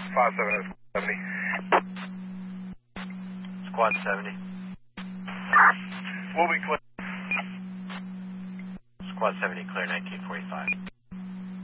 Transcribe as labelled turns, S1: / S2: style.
S1: 70.
S2: Squad 70.
S1: We'll be clear.
S2: Squad 70, clear 1945.